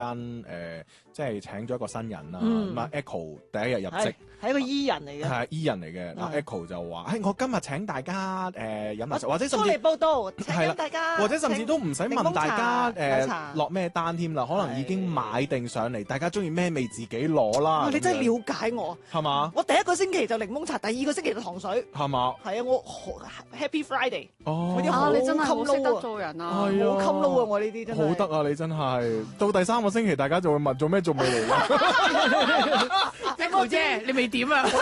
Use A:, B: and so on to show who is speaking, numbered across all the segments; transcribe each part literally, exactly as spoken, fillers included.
A: 間誒，即係請咗一個新人啦。咁啊 Echo 第一日入職，
B: 係一個 E 人嚟嘅，
A: 係 E 人嚟嘅。阿 Echo 就話：，誒，我今日請大家誒飲下水，或者甚
B: 出嚟
A: 至
B: 報道，請
A: 係啦
B: 大家，
A: 或者甚至都唔使問大家誒
B: 誒
A: 落咩單添啦，可能已經買定上嚟，大家中意咩味自己攞啦。
B: 你真係了解我，
A: 係嘛？
B: 我第一個星期就檸檬茶，第二個星期就糖水，
A: 係嘛？
B: 係啊，我好 Happy Friday。
A: 哦，
B: 嗰啲好
C: 啊，你真係好識得
B: 襟撈啊
C: 做人啊！
A: 係啊
B: 好襟撈啊！我呢啲真係
A: 好得啊！你真係到第三個星期，大家就會問做咩仲未嚟㗎？
C: Echo 姐，你未點啊？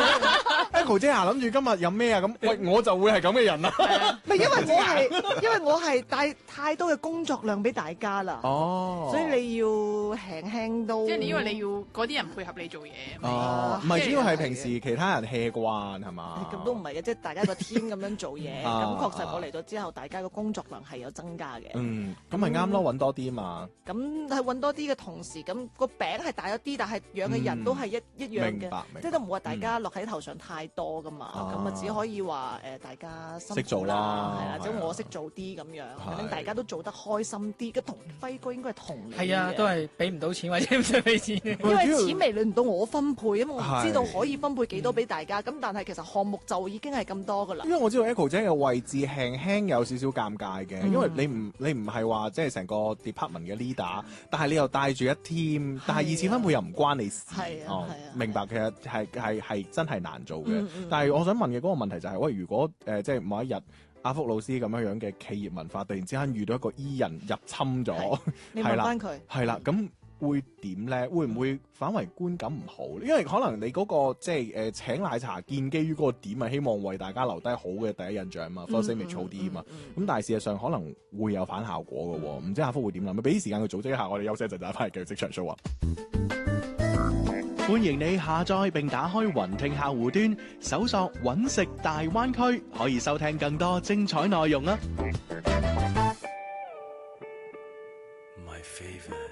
A: Echo 姐啊，諗住今日飲咩啊？咁喂，我就會係咁嘅人啦。
B: 唔係因為我係因為我係帶太多嘅工作量俾大家啦，
A: 哦，
B: 所以你要輕輕都
C: 即係你因為你要嗰啲人配合你做嘢。
A: 哦，唔係主要係平時其他人 hea 慣係嘛？
B: 咁都唔係嘅，即係大家個 team 咁樣做嘢，咁
A: 啊
B: 確實我嚟咗之後，大家個工作量係有增加嘅。
A: 嗯，咁咪啱咯，揾多啲嘛。
B: 咁係揾多啲嘅同時，咁個餅係大咗啲，但係養嘅人都係一一樣嘅
A: 明白，明白
B: 即係都唔會話大家落喺頭上太多噶嘛。咁啊，只可以話誒大家辛苦
A: 識做啦
B: 係啦，即係
A: 係啊
B: 我識做啲咁樣，
A: 係
B: 等大家都做得開心啲。咁同輝哥應該係同理嘅
D: 係啊，都係俾唔到錢或者唔想俾錢。
B: 因為錢未輪到我分配，因為我唔知道
A: 係
B: 可以分配幾多俾大家。咁但係其實項目就已經係咁多噶啦
A: 因。為我知道 Echo 姐嘅位置輕輕有少少尷尬嘅，
B: 嗯
A: 因為你唔你唔係話即係成個 department 嘅 leader，但係你又帶住一 team，但係二次分配又唔關你事。
B: 係啊
A: 哦
B: 係啊
A: 明白，其實係係係真係難做嘅。
B: 嗯嗯
A: 但係我想問嘅嗰個問題就係、喂，如果誒、呃、即係某一日阿福老師咁樣樣嘅企業文化，突然之間遇到一個 E 人入侵咗，
B: 你
A: 係啦
B: 問翻佢。
A: 係啦，咁會點咧？會唔會反為觀感唔好？因為可能你嗰、個即係誒、呃、請奶茶建基於嗰個點啊，希望為大家留低好嘅第一印象嘛，first image 好啲啊嘛。咁但係事實上可能會有反效果嘅喎，唔知阿福會點諗？咪俾啲時間佢組織一下，我哋休息一陣，就翻嚟繼續職場 show 啊！
E: 歡迎你下載並打開雲聽客戶端，搜索揾食大灣區，可以收聽更多精彩內容啊！
F: My favorite